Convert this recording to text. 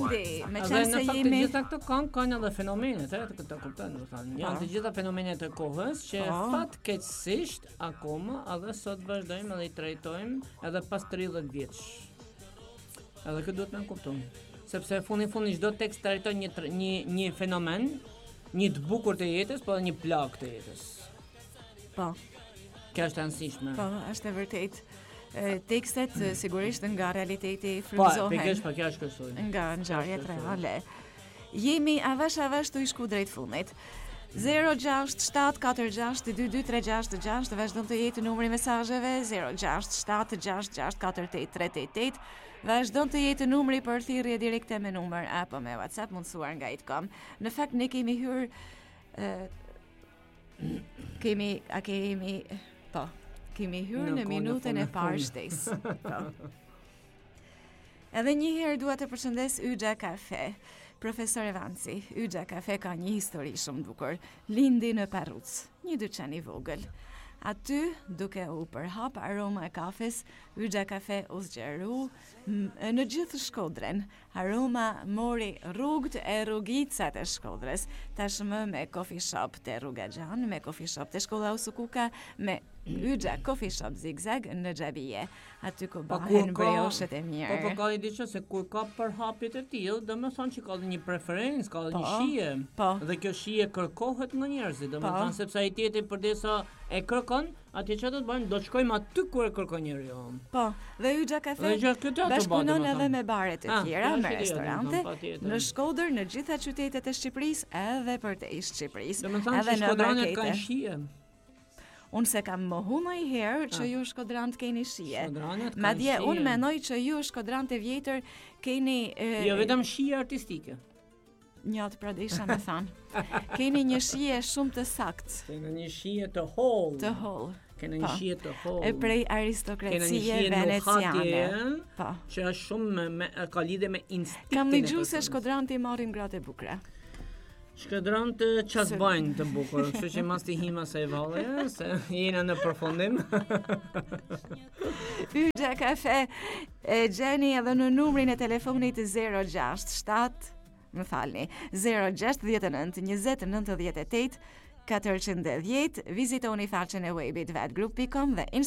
Lindi, me Dhe qenë në se fakt të jemi gjitha këto kanë edhe fenomenet, të këto kupton, do të thënë, janë të gjitha fenomenet e kohës që fatkeqësisht akoma edhe sot vazhdojmë edhe i trajtojmë edhe pas 30 vjeç. Edhe këtë duhet të kuptojmë. Sepse fundi çdo tekst trajton një fenomen, një të bukur të jetës, po edhe një plagë të jetës. Po. Kjo është e rëndësishme. Po, është e vërtetë. Tekstet sigurisht nga realiteti Po, frymëzohen. pikërisht pa kjo është kështu. Nga ngjarjet reale. Jemi avash të shku drejt fundit. 067462236 vazhdon të jetë numri mesazheve 06766488888 vazhdon të jetë numri për thirrje direkte me numër apo me WhatsApp mundsuar nga itcom. Në fakt ne kemi hyrë kemi hyrë në minutën e parë shtesë. Po. Edhe një herë dua të përshëndes Yxha Kafe. Profesor Evanci, Yxha Kafe ka një histori shumë bukur. Lindi në Parruc, një dyqan i vogël. Aty, duke u përhap aroma e kafes, Yxha Kafe u zgjeru në gjithë Shkodrën. Aroma mori rrugët e rrugicat e Shkodrës, tashmë me coffee shop të Rruga Xhan, me coffee shop të Shkolla Usukuka, me Yxha Coffee Shop Zigzag në Xhabije. Aty ku bëhen brioshet e mirë. Po ka i diçka se kur ka përhapjet e tillë, domethënë që ka një preferencë, ka një shije. Dhe kjo shije kërkohet nga njerëzit, domethënë sepse ai tjetri përdesa e kërkon, atje që do të bëjmë, do të shkojmë aty ku e kërkon njeriu. Po, dhe Yxha Kafe bashkëpunon edhe me bare të tjera, me restorante, në Shkodër, në gjitha qytetet e Shqipërisë, edhe për të ish Shqipërisë, edhe në markete. Unë se kam mohu më i herë që ju shkodrant keni shije. Madje unë mendoj që ju shkodrant e vjetër keni jo vetëm shije artistike. Njot pra desha me thanë. Keni një shije shumë të saktë. Keni një shije të holl. Të holl. Keni një shije të holl. E prej aristokracie veneciane. Po. Që është shumë ka lidhje me instiktin. Kam dëgjuar se shkodranti marrin gratë e bukura. Shkodrant qasbajnë të bukur, kështu që mas t'i hima se e valle, se jena në përfundim. Yxha Kafe e gjeni edhe në numrin e telefonit 067, më falni, 069 20 98 410, vizitoni faqen e webit vetgroup.com dhe